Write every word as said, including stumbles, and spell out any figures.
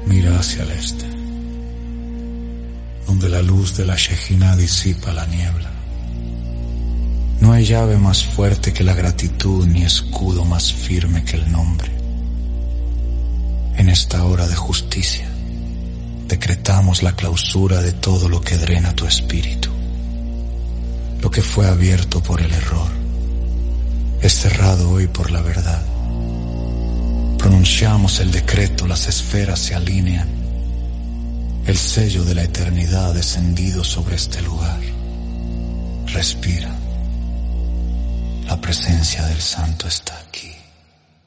Mira hacia el este, donde la luz de la Shejinah disipa la niebla. No hay llave más fuerte que la gratitud, ni escudo más firme que el nombre. En esta hora de justicia, decretamos la clausura de todo lo que drena tu espíritu. Lo que fue abierto por el error es cerrado hoy por la verdad. Pronunciamos el decreto, las esferas se alinean. El sello de la eternidad ha descendido sobre este lugar. Respira. La presencia del Santo está aquí.